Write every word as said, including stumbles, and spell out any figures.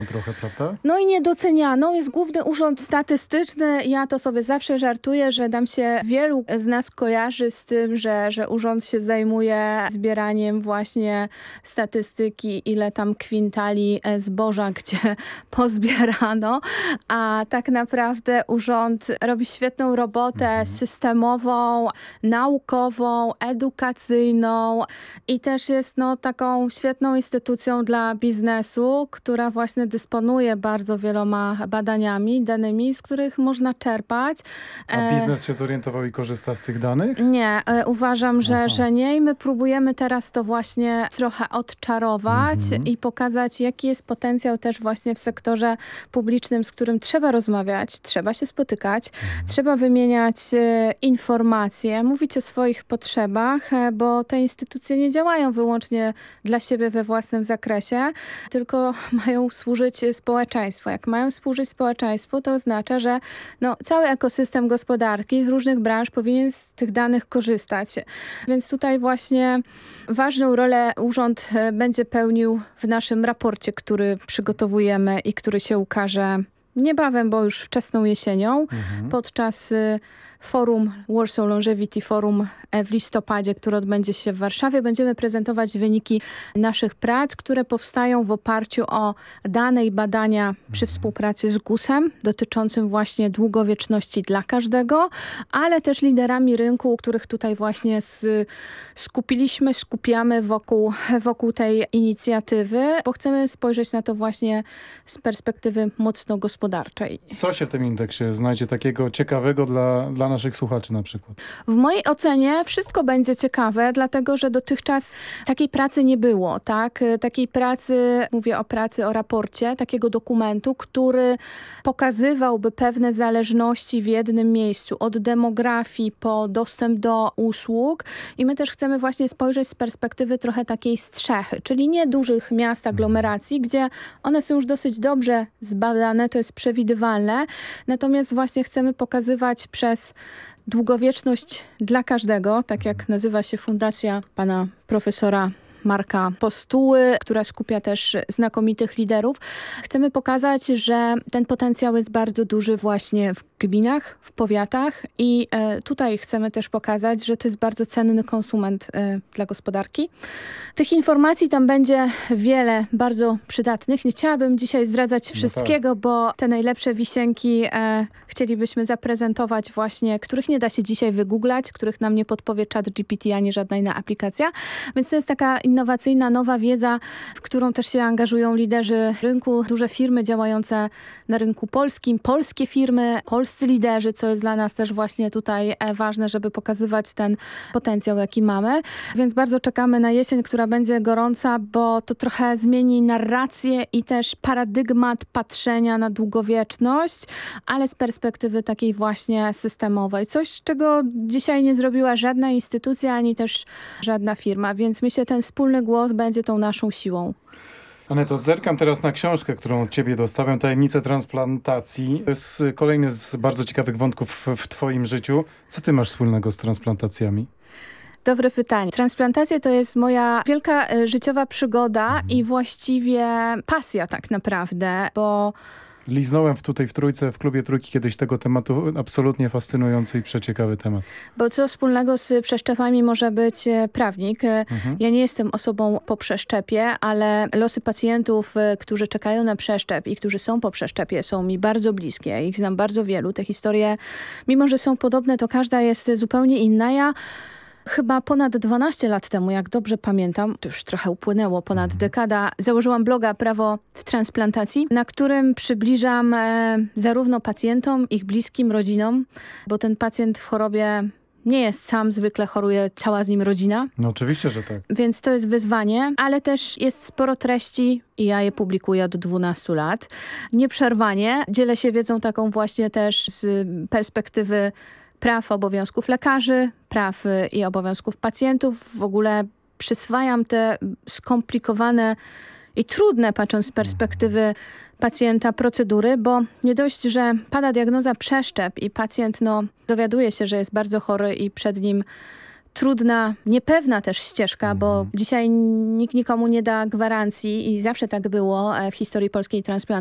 Trochę, prawda? No i niedocenianą jest Główny Urząd Statystyczny. Ja to sobie zawsze żartuję, że nam się wielu z nas kojarzy z tym, że, że urząd się zajmuje zbieraniem właśnie statystyki, ile tam kwintali zboża gdzie pozbierano, a tak naprawdę urząd robi świetną robotę mhm. systemową, naukową, edukacyjną i też jest no, taką świetną instytucją dla biznesu, która właśnie dysponuje bardzo wieloma badaniami, danymi, z których można czerpać. A biznes się zorientował i korzysta z tych danych? Nie, uważam, że, że nie i my próbujemy teraz to właśnie trochę odczarować mhm. i pokazać, jaki jest potencjał też właśnie w sektorze publicznym, z którym trzeba rozmawiać, trzeba się spotykać, mhm. trzeba wymieniać e, informacje, mówić o swoich potrzebach, e, bo te instytucje nie działają wyłącznie dla siebie we własnym zakresie, tylko mają służyć społeczeństwu. Jak mają służyć społeczeństwu, to oznacza, że no, cały ekosystem gospodarki z różnych branż powinien z tych danych korzystać. Więc tutaj właśnie ważną rolę urząd będzie pełnił w naszym raporcie, który przygotowujemy i który się ukaże niebawem, bo już wczesną jesienią, mhm. podczas forum Warsaw Longevity Forum w listopadzie, które odbędzie się w Warszawie. Będziemy prezentować wyniki naszych prac, które powstają w oparciu o dane i badania przy współpracy z gusem dotyczącym właśnie długowieczności dla każdego, ale też liderami rynku, których tutaj właśnie skupiliśmy, skupiamy wokół, wokół tej inicjatywy, bo chcemy spojrzeć na to właśnie z perspektywy mocno gospodarczej. Co się w tym indeksie znajdzie takiego ciekawego dla, dla naszych słuchaczy na przykład? W mojej ocenie wszystko będzie ciekawe, dlatego że dotychczas takiej pracy nie było, tak? Takiej pracy, mówię o pracy, o raporcie, takiego dokumentu, który pokazywałby pewne zależności w jednym miejscu, od demografii po dostęp do usług i my też chcemy właśnie spojrzeć z perspektywy trochę takiej strzechy, czyli nie dużych miast, aglomeracji, gdzie one są już dosyć dobrze zbadane, to jest przewidywalne, natomiast właśnie chcemy pokazywać przez długowieczność dla każdego, tak jak nazywa się fundacja pana profesora Marka Postuły, która skupia też znakomitych liderów. Chcemy pokazać, że ten potencjał jest bardzo duży właśnie w gminach, w powiatach i e, tutaj chcemy też pokazać, że to jest bardzo cenny konsument e, dla gospodarki. Tych informacji tam będzie wiele bardzo przydatnych. Nie chciałabym dzisiaj zdradzać wszystkiego, no tak. bo te najlepsze wisienki e, chcielibyśmy zaprezentować właśnie, których nie da się dzisiaj wygooglać, których nam nie podpowie Chat G P T ani żadna inna aplikacja. Więc to jest taka innowacyjna, nowa wiedza, w którą też się angażują liderzy rynku, duże firmy działające na rynku polskim, polskie firmy, polscy liderzy, co jest dla nas też właśnie tutaj ważne, żeby pokazywać ten potencjał, jaki mamy. Więc bardzo czekamy na jesień, która będzie gorąca, bo to trochę zmieni narrację i też paradygmat patrzenia na długowieczność, ale z perspektywy takiej właśnie systemowej. Coś, czego dzisiaj nie zrobiła żadna instytucja, ani też żadna firma. Więc myślę, ten wspólny głos będzie tą naszą siłą. Aneto, zerkam teraz na książkę, którą od ciebie dostałem, Tajemnice transplantacji. To jest kolejny z bardzo ciekawych wątków w, w twoim życiu. Co ty masz wspólnego z transplantacjami? Dobre pytanie. Transplantacje to jest moja wielka y, życiowa przygoda mhm. i właściwie pasja tak naprawdę, bo liznąłem tutaj w Trójce, w klubie Trójki kiedyś tego tematu. Absolutnie fascynujący i przeciekawy temat. Bo co wspólnego z przeszczepami może być prawnik. Mhm. Ja nie jestem osobą po przeszczepie, ale losy pacjentów, którzy czekają na przeszczep i którzy są po przeszczepie, są mi bardzo bliskie. Ich znam bardzo wielu. Te historie, mimo że są podobne, to każda jest zupełnie inna. Ja chyba ponad dwanaście lat temu, jak dobrze pamiętam, to już trochę upłynęło, ponad mhm. dekada, założyłam bloga Prawo w transplantacji, na którym przybliżam e, zarówno pacjentom, ich bliskim, rodzinom, bo ten pacjent w chorobie nie jest sam, zwykle choruje cała z nim rodzina. No oczywiście, że tak. Więc to jest wyzwanie, ale też jest sporo treści i ja je publikuję od dwunastu lat. Nieprzerwanie dzielę się wiedzą taką właśnie też z perspektywy praw, obowiązków lekarzy, praw i obowiązków pacjentów. W ogóle przyswajam te skomplikowane i trudne, patrząc z perspektywy pacjenta, procedury, bo nie dość, że pada diagnoza przeszczep i pacjent no, dowiaduje się, że jest bardzo chory i przed nim trudna, niepewna też ścieżka, bo dzisiaj nikt nikomu nie da gwarancji i zawsze tak było e, w historii polskiej transplantacji,